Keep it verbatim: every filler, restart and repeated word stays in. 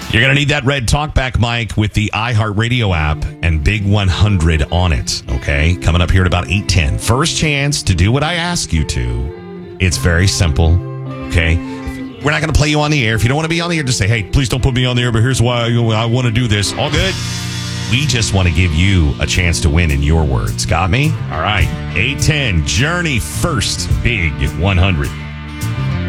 You're going to need that red talkback mic with the iHeartRadio app and Big one hundred on it, okay? Coming up here at about eight ten. First chance to do what I ask you to. It's very simple, okay? We're not going to play you on the air. If you don't want to be on the air, just say, hey, please don't put me on the air, but here's why I want to do this. All good? We just want to give you a chance to win in your words. Got me? All right. eight ten, Journey first, Big one hundred.